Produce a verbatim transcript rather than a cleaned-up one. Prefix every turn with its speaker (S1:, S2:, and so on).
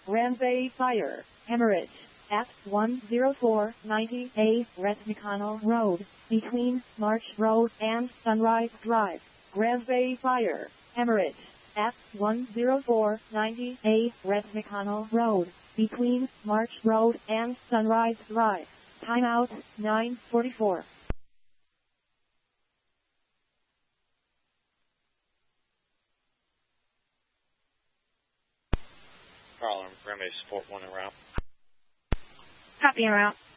S1: Granby Fire, Emirates, at one oh four ninety A Red McConnell Road, between March Road and Sunrise Drive. Granby Fire, Emirates, at one oh four ninety A Red McConnell Road, between March Road and Sunrise Drive. Timeout, nine forty-four.
S2: Carl, Granby Support one en route.
S3: Copy en route.